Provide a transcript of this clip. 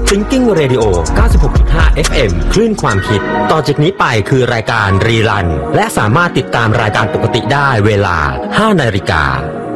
Thinking Radio 96.5 FM คลื่นความคิดต่อจากนี้ไปคือรายการรีรันและสามารถติดตามรายการปกติได้เวลา 5 นาฬิกา